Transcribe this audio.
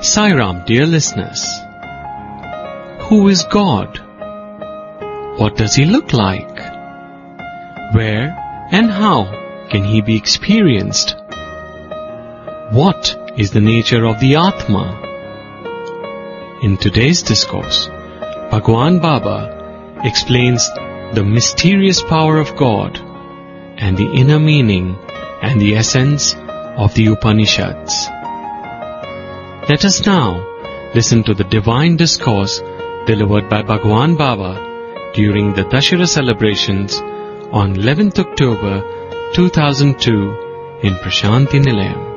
Sai Ram, dear listeners. Who is God? What does He look like? Where and how can He be experienced? What is the nature of the Atma? In today's discourse, Bhagwan Baba explains the mysterious power of God and the inner meaning and the essence of the Upanishads. Let us now listen to the divine discourse delivered by Bhagwan Baba during the Dashera celebrations on 11th October 2002 in Prashanti Nilayam.